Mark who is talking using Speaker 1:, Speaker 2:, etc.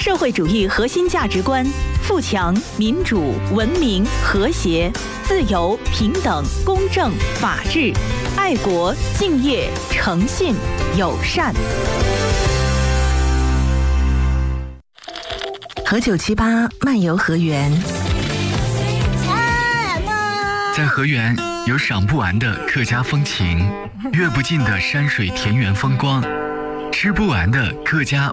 Speaker 1: 社会主义核心价值观：富强、民主、文明、和谐、自由、平等、公正、法治、爱国、敬业、诚信、友善。
Speaker 2: 和978漫游河源，
Speaker 3: 在河源有赏不完的客家风情，阅不尽的山水田园风光，吃不完的客家